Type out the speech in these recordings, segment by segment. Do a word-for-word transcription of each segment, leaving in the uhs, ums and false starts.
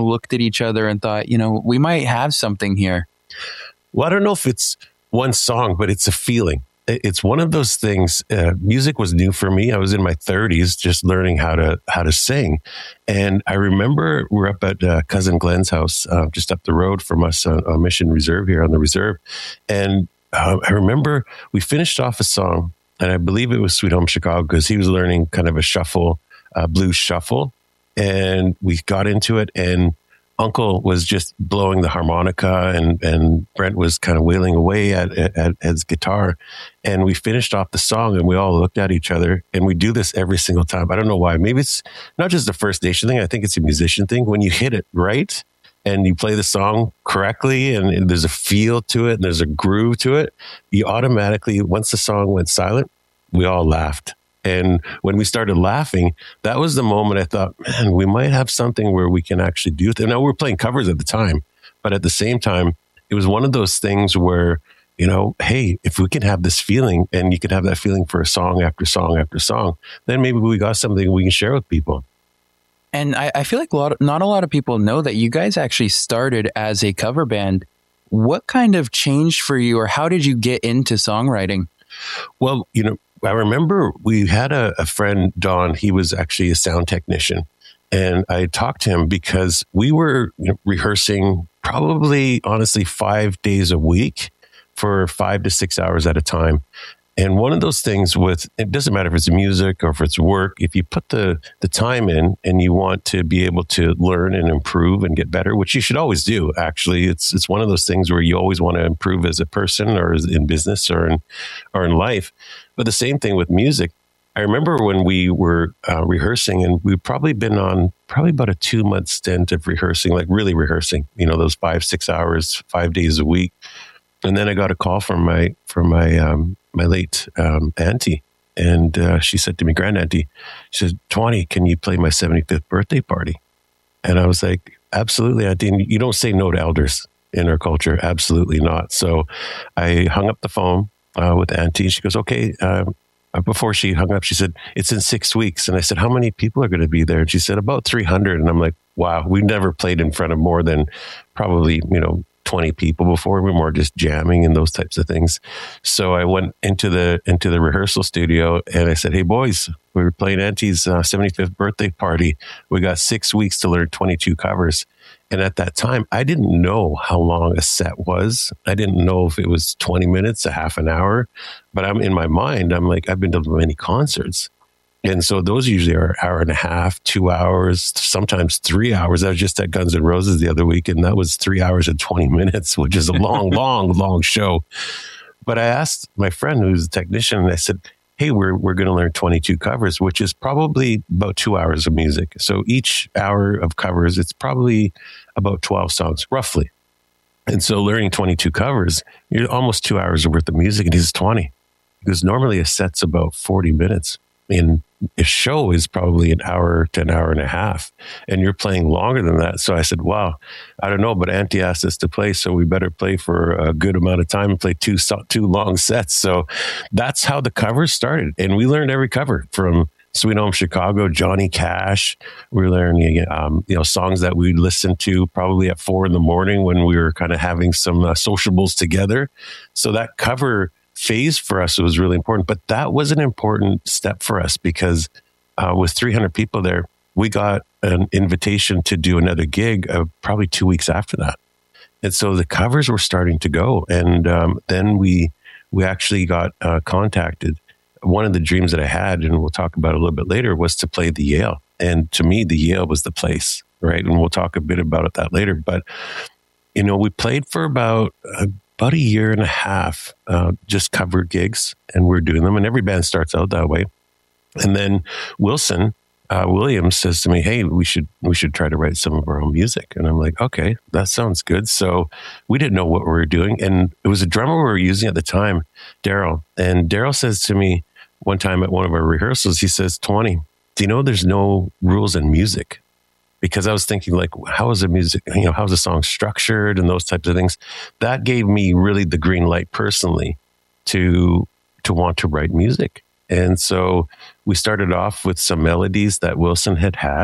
looked at each other and thought, you know, we might have something here? Well, I don't know if it's one song, but it's a feeling. It's one of those things. Uh, music was new for me. I was in my thirties, just learning how to how to sing. And I remember we're up at uh, cousin Glenn's house, uh, just up the road from us on, on Mission Reserve here on the reserve. And uh, I remember we finished off a song, and I believe it was Sweet Home Chicago, because he was learning kind of a shuffle, uh, blues shuffle. And we got into it, and Uncle was just blowing the harmonica, and, and Brent was kind of wailing away at, at, at his guitar. And we finished off the song, and we all looked at each other. And we do this every single time. I don't know why. Maybe it's not just a First Nation thing. I think it's a musician thing. When you hit it right and you play the song correctly, and, and there's a feel to it, and there's a groove to it, you automatically, once the song went silent, we all laughed. And when we started laughing, that was the moment I thought, man, we might have something where we can actually do it. Now, we were playing covers at the time, but at the same time, it was one of those things where, you know, hey, if we can have this feeling, and you can have that feeling for a song after song after song, then maybe we got something we can share with people. And I, I feel like a lot of, not a lot of people know that you guys actually started as a cover band. What kind of changed for you, or how did you get into songwriting? Well, you know, I remember we had a, a friend, Don. He was actually a sound technician. And I talked to him because we were, you know, rehearsing probably, honestly, five days a week for five to six hours at a time. And one of those things with, it doesn't matter if it's music or if it's work, if you put the, the time in and you want to be able to learn and improve and get better, which you should always do, actually. It's it's one of those things where you always want to improve as a person, or as in business, or in, or in life. But the same thing with music. I remember when we were uh, rehearsing, and we've probably been on probably about a two month stint of rehearsing, like really rehearsing, you know, those five, six hours, five days a week. And then I got a call from my, from my, um, my late um, auntie. And uh, she said to me, grand auntie, she said, Tawny, can you play my seventy-fifth birthday party? And I was like, absolutely, auntie. And you don't say no to elders in our culture. Absolutely not. So I hung up the phone uh, with auntie. She goes, okay. Um, before she hung up, she said, it's in six weeks. And I said, how many people are going to be there? And she said, about three hundred. And I'm like, wow, we've never played in front of more than probably, you know, twenty people before. We were more just jamming and those types of things. So I went into the into the rehearsal studio, and I said, hey boys, we were playing Auntie's uh, seventy-fifth birthday party. We got six weeks to learn twenty-two covers. And at that time, I didn't know how long a set was. I didn't know if it was twenty minutes, a half an hour. But I'm in my mind, I'm like, I've been to many concerts. And so those usually are an hour and a half, two hours, sometimes three hours. I was just at Guns N' Roses the other week, and that was three hours and twenty minutes, which is a long, long, long show. But I asked my friend, who's a technician, and I said, hey, we're we're going to learn twenty-two covers, which is probably about two hours of music. So each hour of covers, it's probably about twelve songs, roughly. And so learning twenty-two covers, you're almost two hours worth of music, and he says twenty. Because normally a set's about forty minutes. And a show is probably an hour to an hour and a half, and you're playing longer than that. So I said, wow, I don't know, but Auntie asked us to play, so we better play for a good amount of time and play two, two long sets. So that's how the covers started. And we learned every cover from Sweet Home Chicago, Johnny Cash. We were learning, um, you know, songs that we listened to probably at four in the morning when we were kind of having some uh, sociables together. So that cover phase for us was really important, but that was an important step for us because uh, with three hundred people there, we got an invitation to do another gig uh, probably two weeks after that. And so the covers were starting to go. And um, then we we actually got uh, contacted. One of the dreams that I had, and we'll talk about it a little bit later, was to play the Yale. And to me, the Yale was the place, right? And we'll talk a bit about that later. But, you know, we played for about uh, about a year and a half, uh, just cover gigs, and we're doing them. And every band starts out that way. And then Wilson uh, Williams says to me, "Hey, we should we should try to write some of our own music." And I'm like, "Okay, that sounds good." So we didn't know what we were doing, and it was a drummer we were using at the time, Daryl. And Daryl says to me one time at one of our rehearsals, he says, "Tawny, do you know there's no rules in music?" Because I was thinking, like, how is a music, you know, how's a song structured and those types of things. That gave me really the green light personally to to want to write music. And so we started off with some melodies that Wilson had had,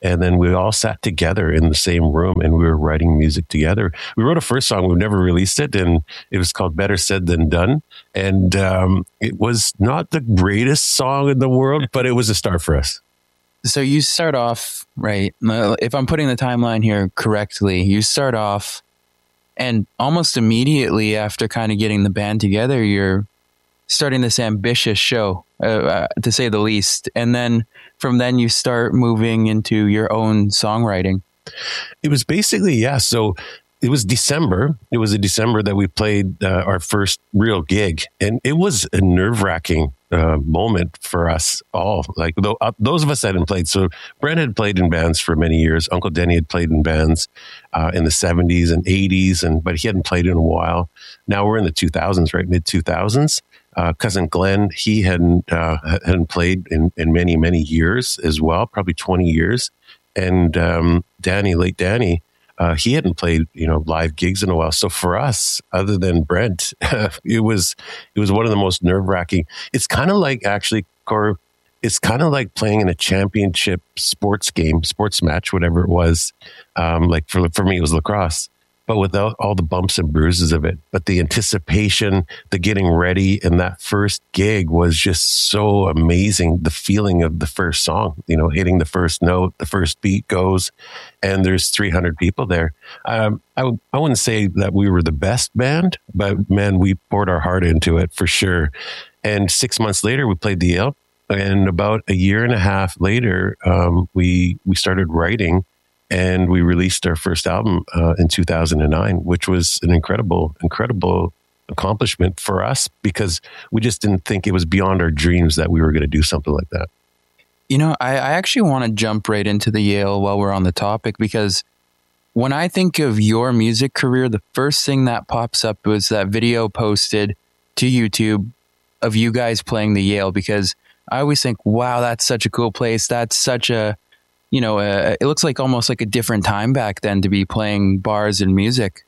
And then we all sat together in the same room and we were writing music together. We wrote a first song. We've never released it. And it was called Better Said Than Done. And um, it was not the greatest song in the world, but it was a start for us. So you start off, right? If I'm putting the timeline here correctly, you start off and almost immediately after kind of getting the band together, you're starting this ambitious show, uh, uh, to say the least. And then from then you start moving into your own songwriting. It was basically, yeah. So it was December. It was a December that we played uh, our first real gig. And it was a nerve-wracking uh, moment for us all. Like though, uh, those of us that hadn't played. So Brent had played in bands for many years. Uncle Denny had played in bands uh, in the seventies and eighties, and but he hadn't played in a while. Now we're in the two thousands, right? mid two thousands. Uh, cousin Glenn, he hadn't uh, hadn't played in, in many, many years as well, probably twenty years. And um, Danny, late Danny, uh, he hadn't played, you know, live gigs in a while. So for us, other than Brent, it was it was one of the most nerve wracking. It's kind of like actually, Cor, it's kind of like playing in a championship sports game, sports match, whatever it was. Um, like for for me, it was lacrosse. But without all the bumps and bruises of it. But the anticipation, the getting ready, and that first gig was just so amazing. The feeling of the first song, you know, hitting the first note, the first beat goes, and there's three hundred people there. Um, I, I wouldn't say that we were the best band, but man, we poured our heart into it for sure. And six months later, we played the Yale. And about a year and a half later, um, we we started writing. And we released our first album uh, in two thousand nine, which was an incredible, incredible accomplishment for us because we just didn't think it was beyond our dreams that we were going to do something like that. You know, I, I actually want to jump right into the Yale while we're on the topic, because when I think of your music career, the first thing that pops up was that video posted to YouTube of you guys playing the Yale, because I always think, wow, that's such a cool place. That's such a You know, uh, it looks like almost like a different time back then to be playing bars and music.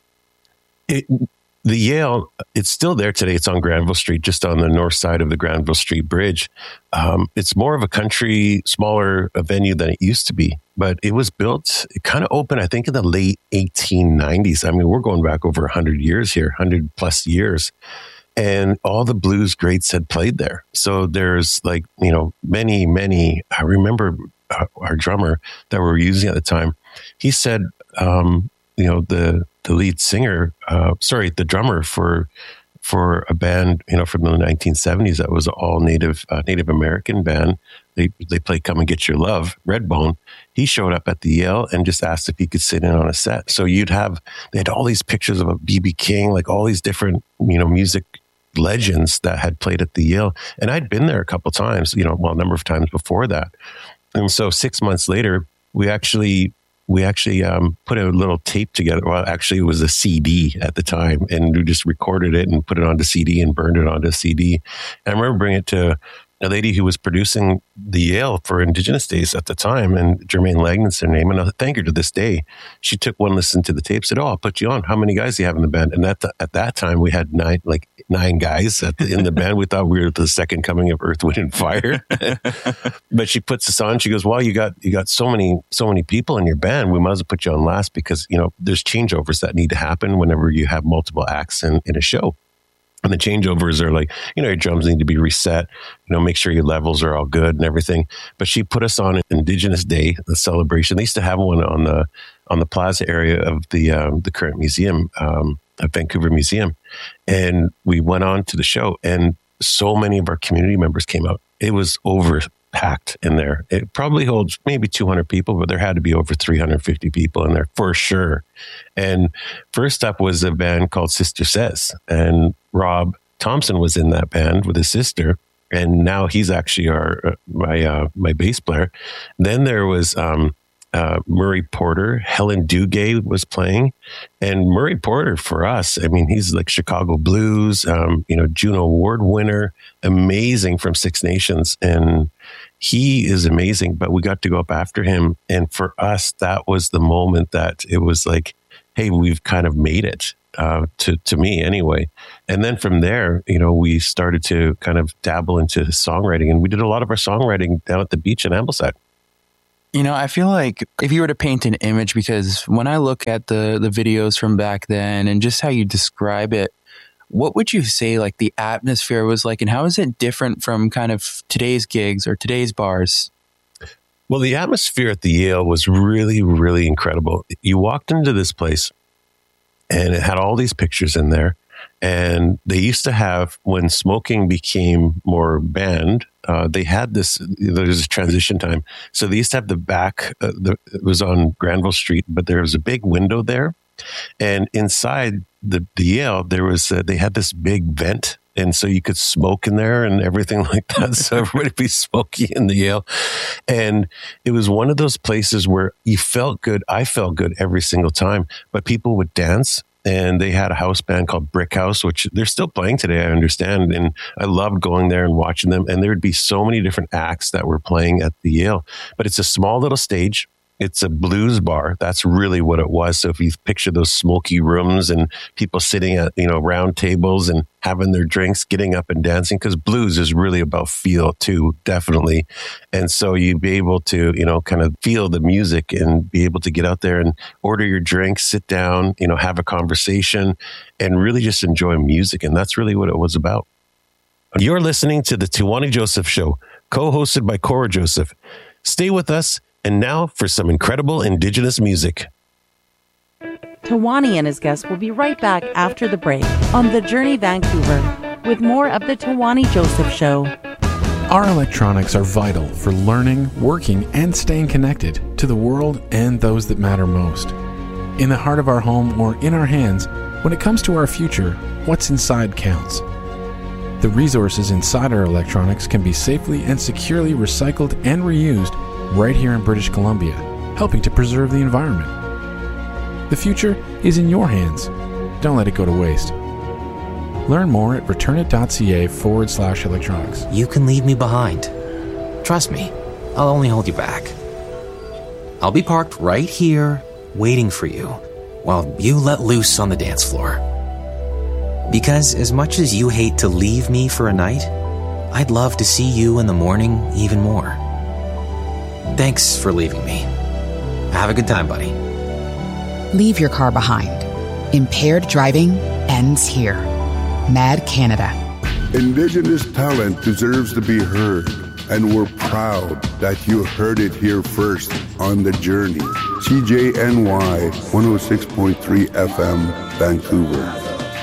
It, the Yale, it's still there today. It's on Granville Street, just on the north side of the Granville Street Bridge. Um, it's more of a country, smaller a venue than it used to be. But it was built, it kind of opened, I think, in the late eighteen nineties. I mean, we're going back over one hundred years here, one hundred plus years. And all the blues greats had played there. So there's like, you know, many, many, I remember uh, our drummer that we were using at the time, he said, um, you know, the, the lead singer, uh, sorry, the drummer for, for a band, you know, from the nineteen seventies, that was all native, uh, Native American band. They, they played Come and Get Your Love, Redbone. He showed up at the Yale and just asked if he could sit in on a set. So you'd have, they had all these pictures of a B B King, like all these different, you know, music legends that had played at the Yale. And I'd been there a couple of times, you know, well, a number of times before that. And so six months later, we actually, we actually um, put a little tape together. Well, actually it was a C D at the time, and we just recorded it and put it onto C D and burned it onto C D. And I remember bringing it to a lady who was producing the Yale for Indigenous Days at the time, and Jermaine Lagnan's her name, and I thank her to this day. She took one listen to the tape, said, "Oh, I'll put you on. How many guys do you have in the band?" And at the, at that time, we had nine, like nine guys at the, in the band. We thought we were the second coming of Earth, Wind, and Fire. But she puts us on. She goes, "Well, you got you got so many so many people in your band. We might as well put you on last because you know there's changeovers that need to happen whenever you have multiple acts in, in a show." And the changeovers are like, you know, your drums need to be reset, you know, make sure your levels are all good and everything. But she put us on Indigenous Day, the celebration. They used to have one on the on the plaza area of the um, the current museum, um, at Vancouver Museum. And we went on to the show, and so many of our community members came out. It was overpacked in there. It probably holds maybe two hundred people, but there had to be over three hundred fifty people in there for sure. And first up was a band called Sister Says, and Rob Thompson was in that band with his sister, and now he's actually our uh, my uh, my bass player. Then there was um, uh, Murray Porter. Helen Dugay was playing, and Murray Porter for us, I mean, he's like Chicago Blues, um, you know, Juno Award winner, amazing from Six Nations, and he is amazing. But we got to go up after him, and for us, that was the moment that it was like, hey, we've kind of made it. Uh, to, to me anyway. And then from there, you know, we started to kind of dabble into songwriting, and we did a lot of our songwriting down at the beach in Ambleside. You know, I feel like if you were to paint an image, because when I look at the, the videos from back then and just how you describe it, what would you say like the atmosphere was like, and how is it different from kind of today's gigs or today's bars? Well, the atmosphere at the Yale was really, really incredible. You walked into this place and it had all these pictures in there. And they used to have, when smoking became more banned, uh, they had this, there was a transition time. So they used to have the back, uh, the, it was on Granville Street, but there was a big window there. And inside the, the Yale, there was, uh, they had this big vent. And so you could smoke in there and everything like that. So everybody would be smoky in the Yale. And it was one of those places where you felt good. I felt good every single time, but people would dance. And they had a house band called Brick House, which they're still playing today, I understand. And I loved going there and watching them. And there would be so many different acts that were playing at the Yale. But it's a small little stage. It's a blues bar. That's really what it was. So if you picture those smoky rooms and people sitting at, you know, round tables and having their drinks, getting up and dancing, because blues is really about feel too, definitely. And so you'd be able to, you know, kind of feel the music and be able to get out there and order your drink, sit down, you know, have a conversation and really just enjoy music. And that's really what it was about. You're listening to the Tawani Joseph Show, co-hosted by Cora Joseph. Stay with us. And now for some incredible Indigenous music. Tawani and his guests will be right back after the break on The Journey Vancouver with more of the Tawani Joseph Show. Our electronics are vital for learning, working, and staying connected to the world and those that matter most. In the heart of our home or in our hands, when it comes to our future, what's inside counts. The resources inside our electronics can be safely and securely recycled and reused right here in British Columbia, helping to preserve the environment. The future is in your hands. Don't let it go to waste. Learn more at returnit.ca forward slash electronics. You can leave me behind. Trust me, I'll only hold you back. I'll be parked right here, waiting for you, while you let loose on the dance floor. Because as much as you hate to leave me for a night, I'd love to see you in the morning even more. Thanks for leaving me. Have a good time, buddy. Leave your car behind. Impaired driving ends here. Mad Canada. Indigenous talent deserves to be heard, and we're proud that you heard it here first on The Journey. C J N Y one oh six point three F M, Vancouver.